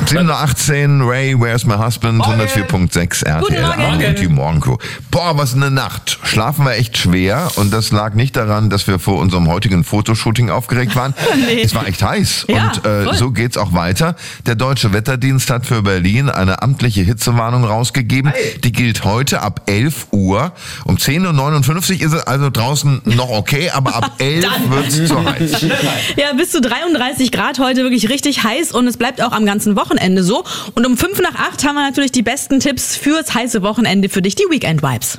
7:18 Uhr, Ray, Where's My Husband, 104.6 RTL. Guten Morgen. Boah, was eine Nacht. Schlafen wir echt schwer und das lag nicht daran, dass wir vor unserem heutigen Fotoshooting aufgeregt waren. Nee. Es war echt heiß Ja, und so geht's auch weiter. Der Deutsche Wetterdienst hat für Berlin eine amtliche Hitzewarnung rausgegeben. Die gilt heute ab 11 Uhr. Um 10:59 Uhr ist es also draußen noch okay, aber ab 11 wird's zu heiß. Ja, bis zu 33 Grad heute, wirklich richtig heiß und es bleibt auch am ganzen Wochenende so. Und um 7:55 haben wir natürlich die besten Tipps fürs heiße Wochenende für dich, die Weekend Vibes.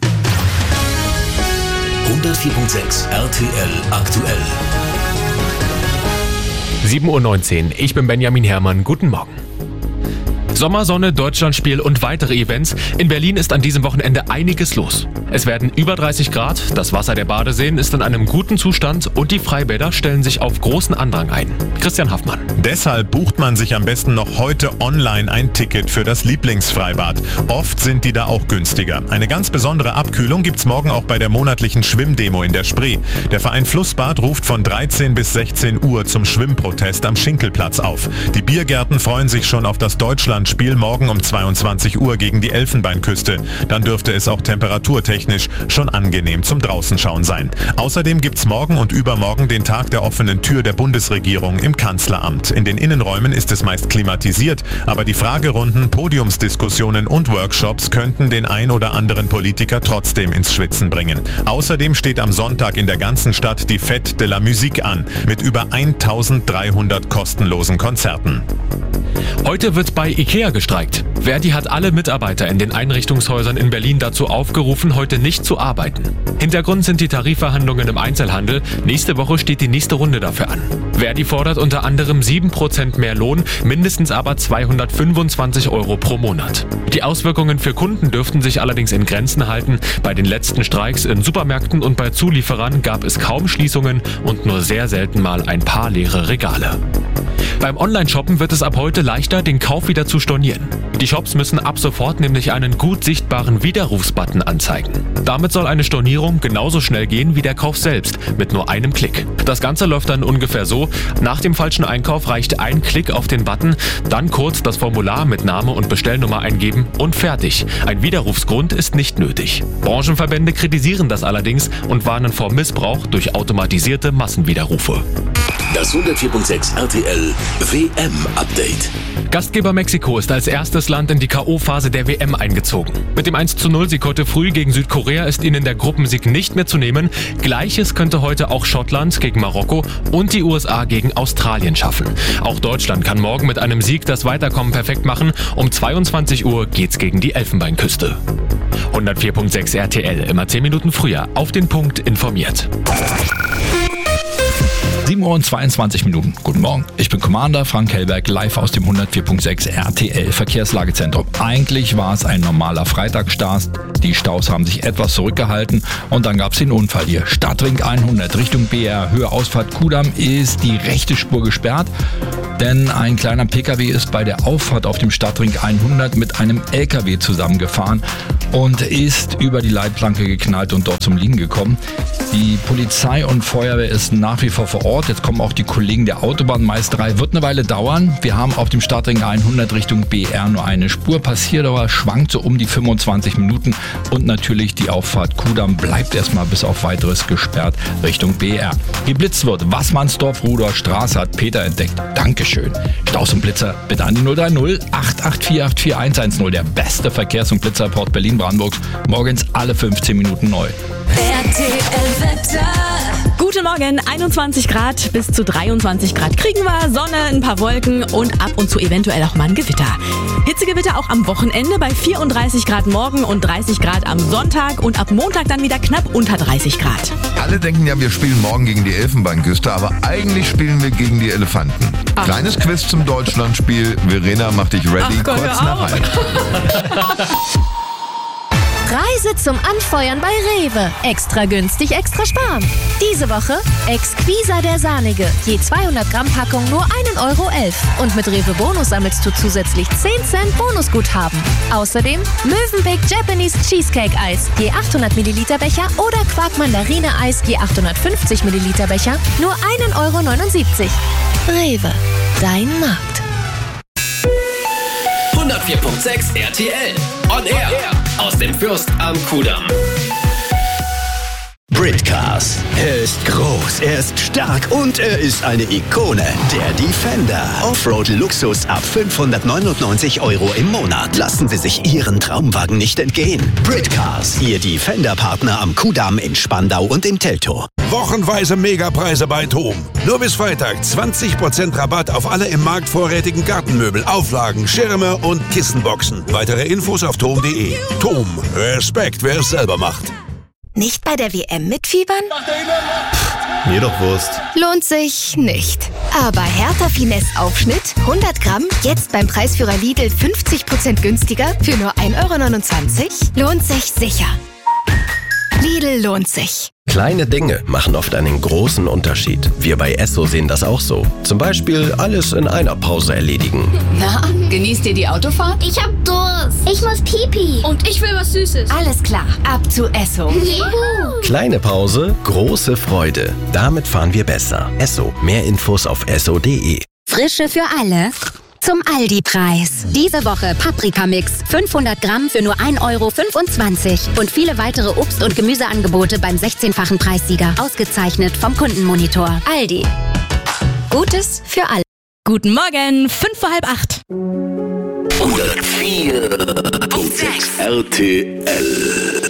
104.6 RTL aktuell. 7:19 Uhr. Ich bin Benjamin Herrmann. Guten Morgen. Sommersonne, Deutschlandspiel und weitere Events. In Berlin ist an diesem Wochenende einiges los. Es werden über 30 Grad, das Wasser der Badeseen ist in einem guten Zustand und die Freibäder stellen sich auf großen Andrang ein. Christian Haffmann. Deshalb bucht man sich am besten noch heute online ein Ticket für das Lieblingsfreibad. Oft sind die da auch günstiger. Eine ganz besondere Abkühlung gibt's morgen auch bei der monatlichen Schwimmdemo in der Spree. Der Verein Flussbad ruft von 13 bis 16 Uhr zum Schwimmprotest am Schinkelplatz auf. Die Biergärten freuen sich schon auf das Deutschlandspiel morgen um 22 Uhr gegen die Elfenbeinküste. Dann dürfte es auch temperaturtechnisch schon angenehm zum Draußenschauen sein. Außerdem gibt's morgen und übermorgen den Tag der offenen Tür der Bundesregierung im Kanzleramt. In den Innenräumen ist es meist klimatisiert, aber die Fragerunden, Podiumsdiskussionen und Workshops könnten den ein oder anderen Politiker trotzdem ins Schwitzen bringen. Außerdem steht am Sonntag in der ganzen Stadt die Fête de la Musique an, mit über 1300 kostenlosen Konzerten. Heute wird bei IKEA gestreikt. Verdi hat alle Mitarbeiter in den Einrichtungshäusern in Berlin dazu aufgerufen, heute nicht zu arbeiten. Hintergrund sind die Tarifverhandlungen im Einzelhandel. Nächste Woche steht die nächste Runde dafür an. Verdi fordert unter anderem 7% mehr Lohn, mindestens aber 225 € pro Monat. Die Auswirkungen für Kunden dürften sich allerdings in Grenzen halten. Bei den letzten Streiks in Supermärkten und bei Zulieferern gab es kaum Schließungen und nur sehr selten mal ein paar leere Regale. Beim Online-Shoppen wird es ab heute leichter, den Kauf wieder zu stornieren. Die Shops müssen ab sofort nämlich einen gut sichtbaren Widerrufsbutton anzeigen. Damit soll eine Stornierung genauso schnell gehen wie der Kauf selbst, mit nur einem Klick. Das Ganze läuft dann ungefähr so: Nach dem falschen Einkauf reicht ein Klick auf den Button, dann kurz das Formular mit Name und Bestellnummer eingeben und fertig. Ein Widerrufsgrund ist nicht nötig. Branchenverbände kritisieren das allerdings und warnen vor Missbrauch durch automatisierte Massenwiderrufe. Das 104.6 RTL WM-Update. Gastgeber Mexiko ist als erstes Land in die K.O.-Phase der WM eingezogen. Mit dem 1:0-Sieg heute früh gegen Südkorea ist ihnen der Gruppensieg nicht mehr zu nehmen. Gleiches könnte heute auch Schottland gegen Marokko und die USA gegen Australien schaffen. Auch Deutschland kann morgen mit einem Sieg das Weiterkommen perfekt machen. Um 22 Uhr geht's gegen die Elfenbeinküste. 104.6 RTL, immer 10 Minuten früher, auf den Punkt informiert. 7:22 Uhr. Guten Morgen. Ich bin Commander Frank Hellberg, live aus dem 104.6 RTL Verkehrslagezentrum. Eigentlich war es ein normaler Freitagsstart. Die Staus haben sich etwas zurückgehalten und dann gab es den Unfall hier. Stadtring 100 Richtung BR, Höhe Ausfahrt Kudamm ist die rechte Spur gesperrt, denn ein kleiner PKW ist bei der Auffahrt auf dem Stadtring 100 mit einem LKW zusammengefahren und ist über die Leitplanke geknallt und dort zum Liegen gekommen. Die Polizei und Feuerwehr ist nach wie vor Ort. Jetzt kommen auch die Kollegen der Autobahnmeisterei. Wird eine Weile dauern. Wir haben auf dem Stadtring 100 Richtung BR nur eine Spur. Passierdauer schwankt so um die 25 Minuten. Und natürlich die Auffahrt Kudamm bleibt erstmal bis auf weiteres gesperrt Richtung BR. Geblitzt wird. Wassmannsdorf, Rudolfer Straße hat Peter entdeckt. Dankeschön. Staus und Blitzer bitte an die 030 884 84110. Der beste Verkehrs- und Blitzerreport Berlin-Brandenburgs. Morgens alle 15 Minuten neu. Guten Morgen, 21 Grad bis zu 23 Grad kriegen wir, Sonne, ein paar Wolken und ab und zu eventuell auch mal ein Gewitter. Hitzegewitter auch am Wochenende bei 34 Grad morgen und 30 Grad am Sonntag und ab Montag dann wieder knapp unter 30 Grad. Alle denken ja, wir spielen morgen gegen die Elfenbeinküste, aber eigentlich spielen wir gegen die Elefanten. Kleines Quiz zum Deutschlandspiel. Verena, mach dich ready, Ach Gott, kurz hör nach auf. 1. Preise zum Anfeuern bei Rewe. Extra günstig, extra sparen. Diese Woche Exquisa der Sahnige. Je 200 Gramm Packung nur 1,11 € Und mit Rewe Bonus sammelst du zusätzlich 10 Cent Bonusguthaben. Außerdem Mövenpick Japanese Cheesecake Eis. Je 800 Milliliter Becher oder Quark Mandarine Eis. Je 850 Milliliter Becher. Nur 1,79 €. Rewe. Dein Markt. 104.6 RTL. On Air. Aus dem Fürst am Kudamm. Britcars. Er ist groß, er ist stark und er ist eine Ikone. Der Defender. Offroad-Luxus ab 599 € im Monat. Lassen Sie sich Ihren Traumwagen nicht entgehen. Britcars. Ihr Defender-Partner am Kudamm in Spandau und im Teltow. Wochenweise Megapreise bei TOM. Nur bis Freitag 20% Rabatt auf alle im Markt vorrätigen Gartenmöbel, Auflagen, Schirme und Kissenboxen. Weitere Infos auf tom.de. TOM. Respekt, wer es selber macht. Nicht bei der WM mitfiebern? Mir doch Wurst. Lohnt sich nicht. Aber Hertha Finesse Aufschnitt 100 Gramm, jetzt beim Preisführer Lidl 50% günstiger für nur 1,29 €? Lohnt sich sicher. Lidl lohnt sich. Kleine Dinge machen oft einen großen Unterschied. Wir bei Esso sehen das auch so. Zum Beispiel alles in einer Pause erledigen. Na, genießt ihr die Autofahrt? Ich hab Durst. Ich muss Pipi. Und ich will was Süßes. Alles klar, ab zu Esso. Juhu. Kleine Pause, große Freude. Damit fahren wir besser. Esso. Mehr Infos auf esso.de. Frische für alle. Zum Aldi-Preis. Diese Woche Paprikamix 500 Gramm für nur 1,25 € und viele weitere Obst- und Gemüseangebote beim 16-fachen Preissieger. Ausgezeichnet vom Kundenmonitor. Aldi. Gutes für alle. Guten Morgen, 7:45. 104.6 RTL.